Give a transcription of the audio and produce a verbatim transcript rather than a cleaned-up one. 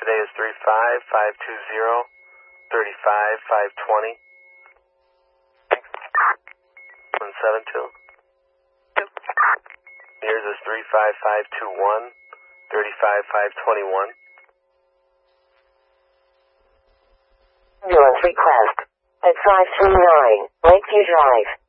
today is three five five two zero, three five five two zero. one seven two. Yours is three five five two one, three five five two one. Ambulance request at five three nine Lakeview Drive.